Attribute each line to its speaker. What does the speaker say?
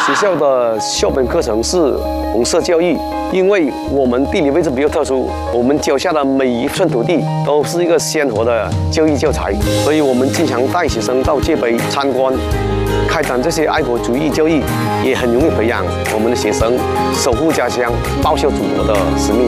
Speaker 1: 学校的校本课程是红色教育，因为我们地理位置比较特殊，我们脚下的每一寸土地都是一个鲜活的教育教材，所以我们经常带学生到界碑参观，开展这些爱国主义教育，也很容易培养我们的学生守护家乡、报效祖国的使命。